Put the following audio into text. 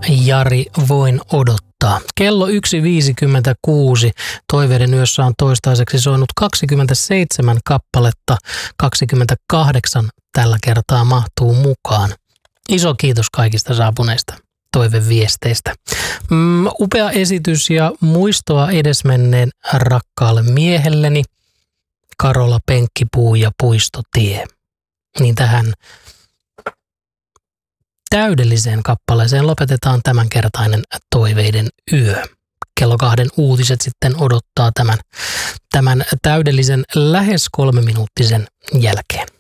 Jari, voin odottaa. Kello 1.56. Toiveiden yössä on toistaiseksi soinut 27 kappaletta. 28 tällä kertaa mahtuu mukaan. Iso kiitos kaikista saapuneista toiveviesteistä. Upea esitys ja muistoa edesmenneen rakkaalle miehelleni. Karola, Penkkipuu ja Puistotie. Niin tähän täydelliseen kappaleeseen lopetetaan tämänkertainen Toiveiden yö. Kello 2 uutiset sitten odottaa tämän täydellisen lähes 3-minuuttisen jälkeen.